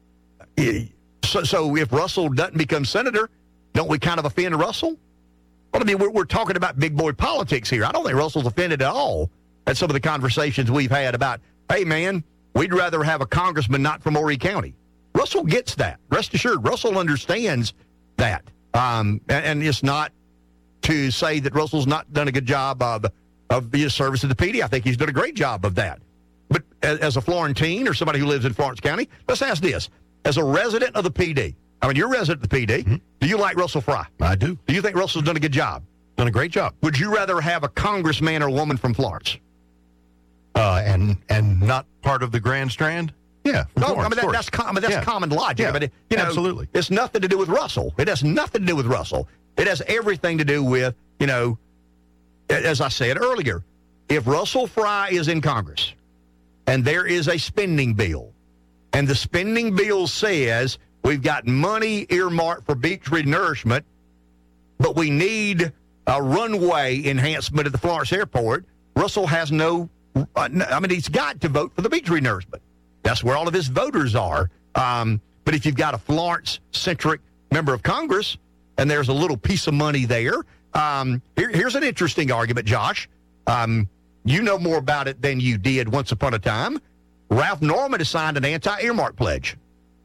So, so if Russell doesn't become senator, don't we kind of offend Russell? Well, I mean, we're, we're talking about big boy politics here. I don't think Russell's offended at all at some of the conversations we've had about, hey, man, we'd rather have a congressman not from Horry County. Russell gets that. Rest assured, Russell understands that. Um, and, and it's not to say that Russell's not done a good job of, of his service to the P D. I think he's done a great job of that. But as, as a Florentine or somebody who lives in Florence County, let's ask this. As a resident of the P D, I mean, you're a resident of the P D. Mm-hmm. Do you like Russell Fry? I do. Do you think Russell's done a good job? Done a great job. Would you rather have a congressman or woman from Florence? Uh, and and not part of the Grand Strand? Yeah. No, Florence, I mean, that, that's, com- I mean, that's yeah. common logic. Yeah, I mean, you know, absolutely. It's nothing to do with Russell. It has nothing to do with Russell. It has everything to do with, you know, as I said earlier, if Russell Fry is in Congress and there is a spending bill, and the spending bill says we've got money earmarked for beach renourishment, but we need a runway enhancement at the Florence Airport, Russell has no, uh, I mean, he's got to vote for the beach renourishment. That's where all of his voters are. Um, but if you've got a Florence-centric member of Congress and there's a little piece of money there, um, here, here's an interesting argument, Josh. Um, you know more about it than you did once upon a time. Ralph Norman has signed an anti-earmark pledge.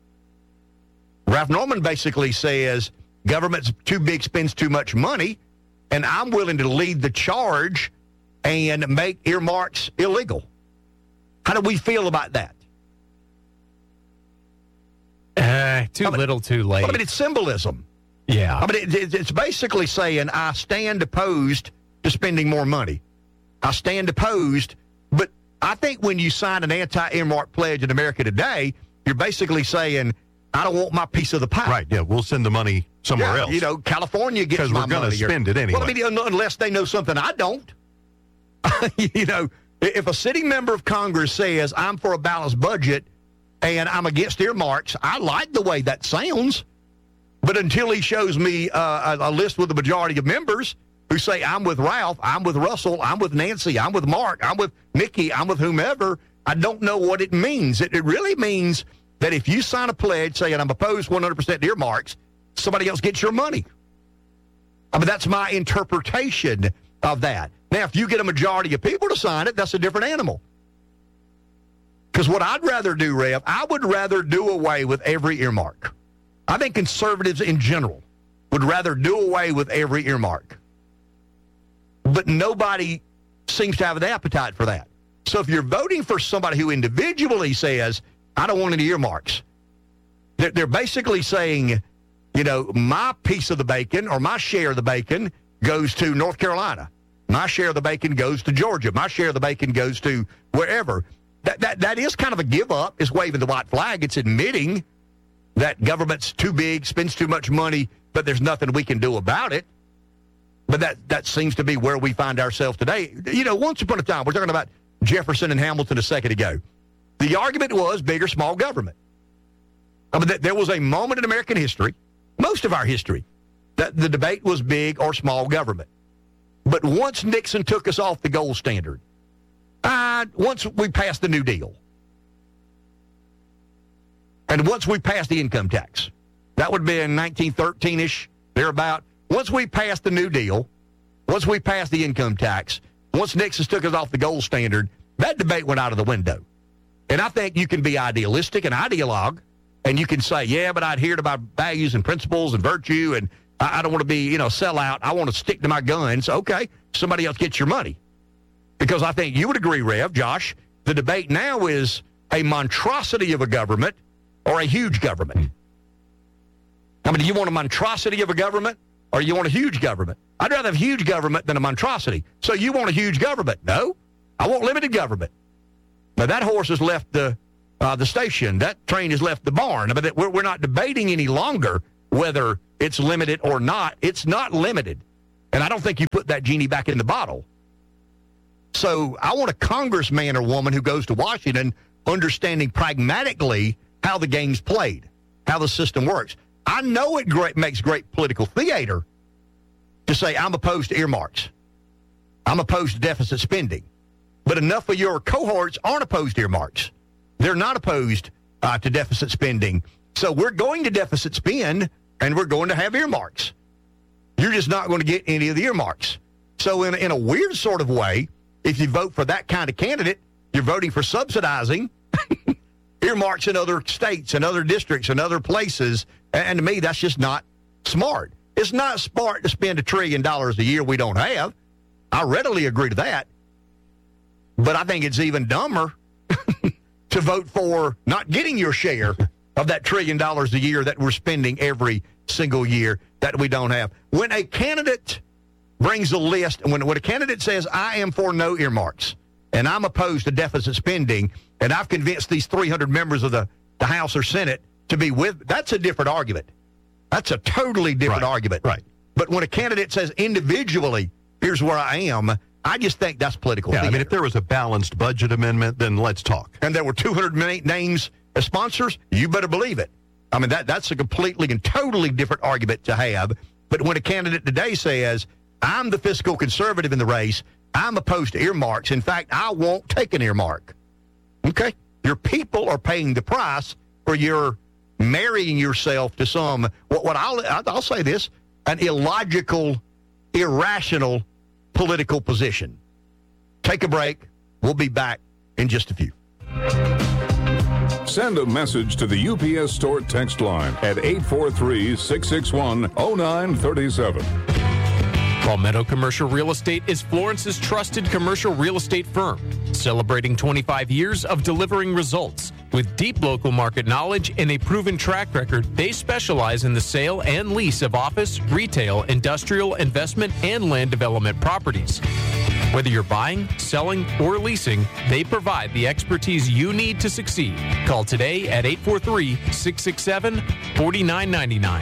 Ralph Norman basically says government's too big, spends too much money, and I'm willing to lead the charge and make earmarks illegal. How do we feel about that? Uh, too I mean, little, too late. I mean, it's symbolism. Yeah. I mean, it, it, it's basically saying I stand opposed to spending more money. I stand opposed, but I think when you sign an anti-earmark pledge in America today, you're basically saying, I don't want my piece of the pie. Right, yeah, we'll send the money somewhere yeah, else. You know, California gets my money. Because we're going to spend it anyway. Well, I mean, unless they know something I don't. You know, if a sitting member of Congress says, I'm for a balanced budget and I'm against earmarks, I like the way that sounds. But until he shows me uh, a, a list with the majority of members who say, I'm with Ralph, I'm with Russell, I'm with Nancy, I'm with Mark, I'm with Nikki, I'm with whomever, I don't know what it means. It, it really means that if you sign a pledge saying I'm opposed one hundred percent to earmarks, somebody else gets your money. I mean, that's my interpretation of that. Now, if you get a majority of people to sign it, that's a different animal. Because what I'd rather do, Rev, I would rather do away with every earmark. I think conservatives in general would rather do away with every earmark. But nobody seems to have an appetite for that. So if you're voting for somebody who individually says, I don't want any earmarks, they're, they're basically saying, you know, my piece of the bacon or my share of the bacon goes to North Carolina. My share of the bacon goes to Georgia. My share of the bacon goes to wherever. That that that is kind of a give up. It's waving the white flag. It's admitting that government's too big, spends too much money, but there's nothing we can do about it. But that, that seems to be where we find ourselves today. You know, once upon a time, we're talking about Jefferson and Hamilton a second ago. The argument was big or small government. I mean, there was a moment in American history, most of our history, that the debate was big or small government. But once Nixon took us off the gold standard, uh, once we passed the New Deal, and once we passed the income tax, that would be in nineteen thirteen-ish, thereabout. Once we passed the New Deal, once we passed the income tax, once Nixon took us off the gold standard, that debate went out of the window. And I think you can be idealistic and ideologue, and you can say, yeah, but I adhere to my values and principles and virtue, and I, I don't want to be, you know, sell out. I want to stick to my guns. Okay, somebody else gets your money. Because I think you would agree, Rev, Josh, the debate now is a monstrosity of a government or a huge government. I mean, do you want a monstrosity of a government or you want a huge government? I'd rather have huge government than a monstrosity. So you want a huge government? No. I want limited government. Now, that horse has left the uh, the station. That train has left the barn. But we're, we're not debating any longer whether it's limited or not. It's not limited. And I don't think you put that genie back in the bottle. So I want a congressman or woman who goes to Washington understanding pragmatically how the game's played, how the system works. I know it great, makes great political theater to say, I'm opposed to earmarks. I'm opposed to deficit spending. But enough of your cohorts aren't opposed to earmarks. They're not opposed uh, to deficit spending. So we're going to deficit spend, and we're going to have earmarks. You're just not going to get any of the earmarks. So in, in a weird sort of way, if you vote for that kind of candidate, you're voting for subsidizing earmarks in other states and other districts and other places. And to me, that's just not smart. It's not smart to spend a trillion dollars a year we don't have. I readily agree to that. But I think it's even dumber to vote for not getting your share of that trillion dollars a year that we're spending every single year that we don't have. When a candidate brings a list, when, when a candidate says, I am for no earmarks, and I'm opposed to deficit spending, and I've convinced these three hundred members of the, the House or Senate to be with, that's a different argument. That's a totally different right. argument. Right. But when a candidate says individually, here's where I am, I just think that's political yeah, theater. I mean, if there was a balanced budget amendment, then let's talk. And there were two hundred eight names as sponsors, you better believe it. I mean, that that's a completely and totally different argument to have. But when a candidate today says, I'm the fiscal conservative in the race, I'm opposed to earmarks. In fact, I won't take an earmark. Okay? Your people are paying the price for your marrying yourself to some, what, what I'll, I'll say this, an illogical, irrational political position. Take a break. We'll be back in just a few. Send a message to the U P S Store text line at eight four three, six six one, oh nine three seven. Palmetto Commercial Real Estate is Florence's trusted commercial real estate firm, celebrating twenty-five years of delivering results. With deep local market knowledge and a proven track record, they specialize in the sale and lease of office, retail, industrial, investment, and land development properties. Whether you're buying, selling, or leasing, they provide the expertise you need to succeed. Call today at eight four three, six six seven, four nine nine nine.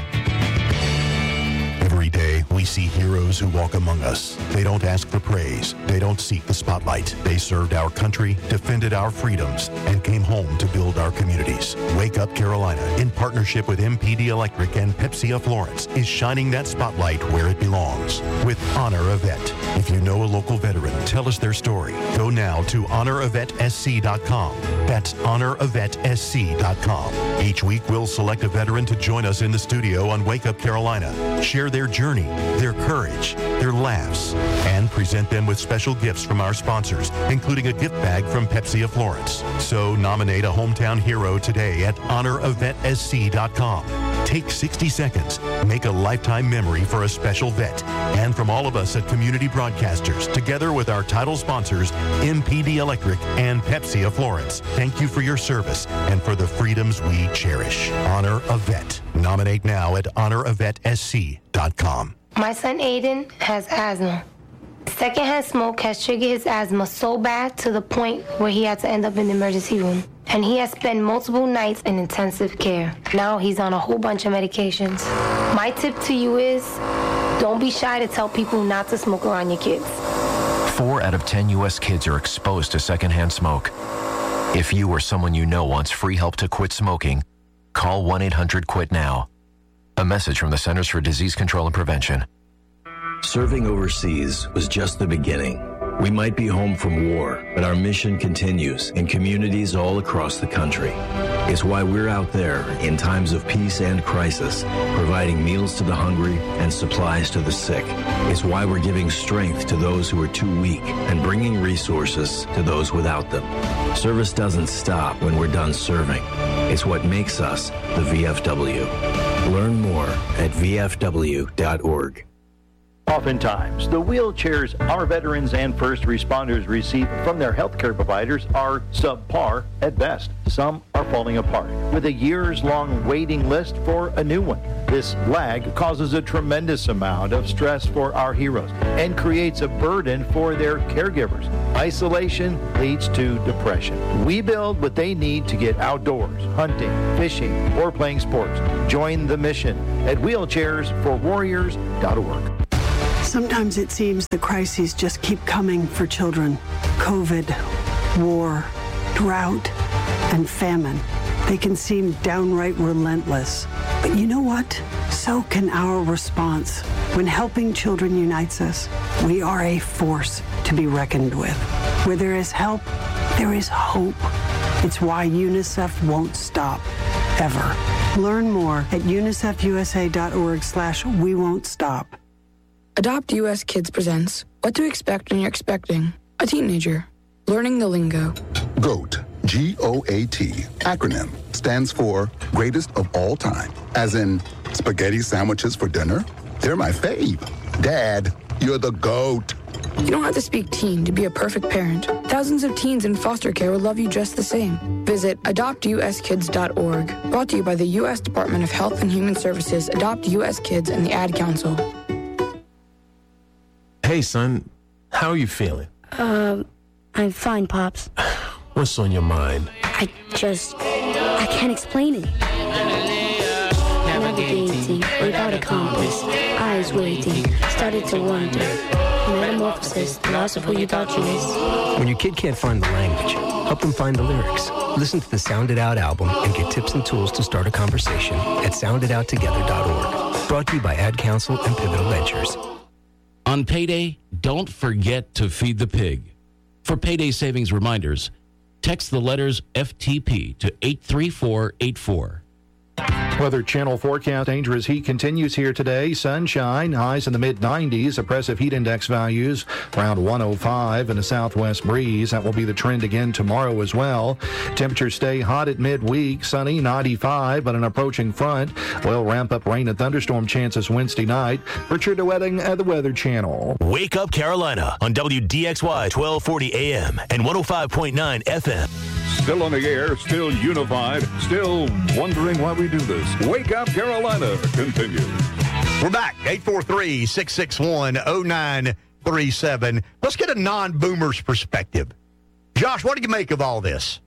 Every day, we see heroes who walk among us. They don't ask for praise. They don't seek the spotlight. They served our country, defended our freedoms, and came home to build our communities. Wake Up Carolina, in partnership with M P D Electric and Pepsi of Florence, is shining that spotlight where it belongs with Honor a Vet. If you know a local veteran, tell us their story. Go now to honor a vet s c dot com. That's honor a vet s c dot com. Each week, we'll select a veteran to join us in the studio on Wake Up Carolina. Share their journey, their courage, their laughs, and present them with special gifts from our sponsors, including a gift bag from Pepsi of Florence. So nominate a hometown hero today at honor a vet s c dot com. Take sixty seconds. Make a lifetime memory for a special vet. And from all of us at Community Broadcasters, together with our title sponsors, M P D Electric and Pepsi of Florence, thank you for your service and for the freedoms we cherish. Honor a Vet. Nominate now at honor a vet s c dot com. My son Aiden has asthma. Secondhand smoke has triggered his asthma so bad to the point where he had to end up in the emergency room. And he has spent multiple nights in intensive care. Now he's on a whole bunch of medications. My tip to you is, don't be shy to tell people not to smoke around your kids. Four out of ten U S kids are exposed to secondhand smoke. If you or someone you know wants free help to quit smoking, call one eight hundred quit now. A message from the Centers for Disease Control and Prevention. Serving overseas was just the beginning. We might be home from war, but our mission continues in communities all across the country. It's why we're out there in times of peace and crisis, providing meals to the hungry and supplies to the sick. It's why we're giving strength to those who are too weak and bringing resources to those without them. Service doesn't stop when we're done serving. It's what makes us the V F W. Learn more at v f w dot org. Oftentimes, the wheelchairs our veterans and first responders receive from their healthcare providers are subpar at best. Some are falling apart, with a years-long waiting list for a new one. This lag causes a tremendous amount of stress for our heroes and creates a burden for their caregivers. Isolation leads to depression. We build what they need to get outdoors, hunting, fishing, or playing sports. Join the mission at wheelchairs for warriors dot org. Sometimes it seems the crises just keep coming for children. COVID, war, drought, and famine. They can seem downright relentless. But you know what? So can our response. When helping children unites us, we are a force to be reckoned with. Where there is help, there is hope. It's why UNICEF won't stop, ever. Learn more at unicef-usa.org slash we won't stop. Adopt U S Kids presents What to Expect When You're Expecting a Teenager. Learning the lingo. GOAT, G O A T, acronym, stands for Greatest of All Time. As in, spaghetti sandwiches for dinner? They're my fave. Dad, you're the GOAT. You don't have to speak teen to be a perfect parent. Thousands of teens in foster care will love you just the same. Visit adopt u s kids dot org. Brought to you by the U S Department of Health and Human Services, Adopt U S Kids, and the Ad Council. Hey, son. How are you feeling? Um, I'm fine, Pops. What's on your mind? I just... I can't explain it. Navigating without a compass, eyes waiting, started to wonder. Metamorphosis, the loss of who you thought you was. When your kid can't find the language, help them find the lyrics. Listen to the Sound It Out album and get tips and tools to start a conversation at sound it out together dot org. Brought to you by Ad Council and Pivotal Ventures. On payday, don't forget to feed the pig. For payday savings reminders, text the letters F T P to eight three four eight four. Weather Channel forecast. Dangerous heat continues here today. Sunshine, highs in the mid nineties. Oppressive heat index values around one oh five and a southwest breeze. That will be the trend again tomorrow as well. Temperatures stay hot at midweek. Sunny, ninety-five, but an approaching front will ramp up rain and thunderstorm chances Wednesday night. Richard DeWetting at the Weather Channel. Wake Up Carolina on W D X Y twelve forty A M and one oh five point nine F M. Still on the air, still unified, still wondering why we do this. Wake Up Carolina continues. We're back. eight four three, six six one, oh nine three seven. Let's get a non-boomer's perspective. Josh, what do you make of all this?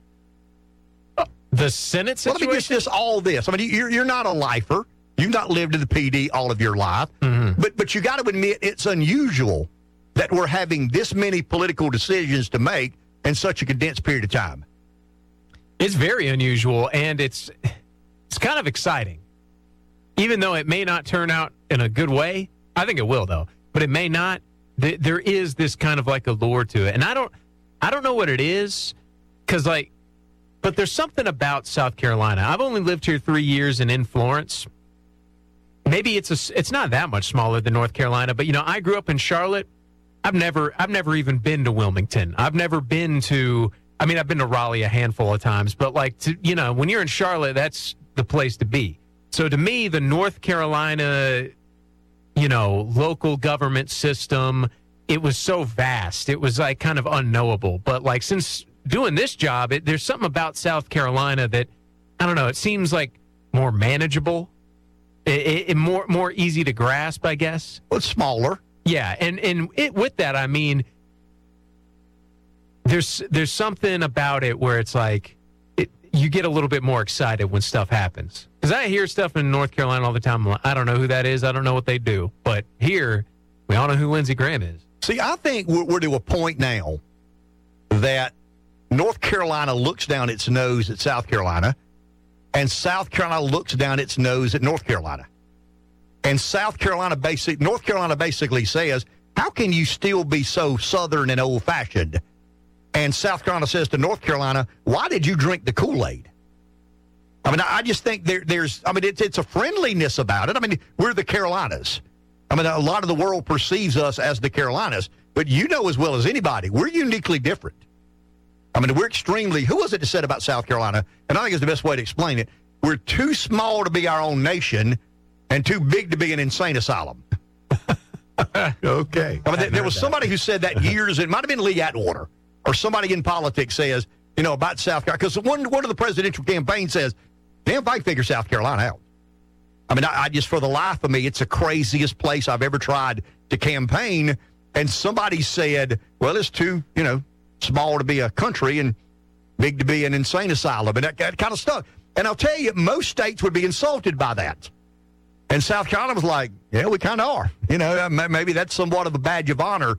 Uh, the Senate situation? Well, let me just all this. I mean, you're, you're not a lifer. You've not lived in the P D all of your life. Mm-hmm. But, but you got to admit it's unusual that we're having this many political decisions to make in such a condensed period of time. It's very unusual, and it's it's kind of exciting. Even though it may not turn out in a good way, I think it will, though. But it may not. Th- there is this kind of like allure to it, and I don't, I don't know what it is, because like, but there's something about South Carolina. I've only lived here three years and in Florence. Maybe it's a, it's not that much smaller than North Carolina, but you know, I grew up in Charlotte. I've never, I've never even been to Wilmington. I've never been to. I mean, I've been to Raleigh a handful of times, but like, to, you know, when you're in Charlotte, that's the place to be. So to me, the North Carolina, you know, local government system, it was so vast. It was like kind of unknowable. But like, since doing this job, it, there's something about South Carolina that, I don't know, it seems like more manageable, it, it, it more more easy to grasp, I guess. Well, it's smaller. Yeah, and, and it, with that, I mean, There's there's something about it where it's like it, you get a little bit more excited when stuff happens. Because I hear stuff in North Carolina all the time. I'm like, I don't know who that is. I don't know what they do. But here, we all know who Lindsey Graham is. See, I think we're, we're to a point now that North Carolina looks down its nose at South Carolina, and South Carolina looks down its nose at North Carolina. And South Carolina basic North Carolina basically says, how can you still be so Southern and old-fashioned? And South Carolina says to North Carolina, why did you drink the Kool-Aid? I mean, I just think there, there's, I mean, it's, it's a friendliness about it. I mean, we're the Carolinas. I mean, a lot of the world perceives us as the Carolinas, but you know as well as anybody, we're uniquely different. I mean, we're extremely, who was it that said about South Carolina? And I think it's the best way to explain it. We're too small to be our own nation and too big to be an insane asylum. Okay. I mean, there, there was somebody who said that years, it might have been Lee Atwater, or somebody in politics says, you know, about South Carolina, because one, one of the presidential campaigns says, damn, if I can figure South Carolina out. I mean, I, I just, for the life of me, it's the craziest place I've ever tried to campaign. And somebody said, well, it's too, you know, small to be a country and big to be an insane asylum and that, that kind of stuff. And I'll tell you, most states would be insulted by that. And South Carolina was like, yeah, we kind of are. You know, maybe that's somewhat of a badge of honor